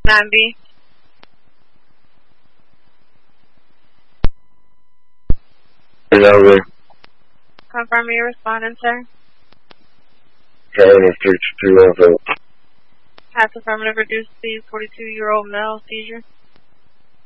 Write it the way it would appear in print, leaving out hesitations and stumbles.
9B. Over. Confirm your respondent, sir. Calling 322 Has affirmative reduced the 42-year-old male seizure.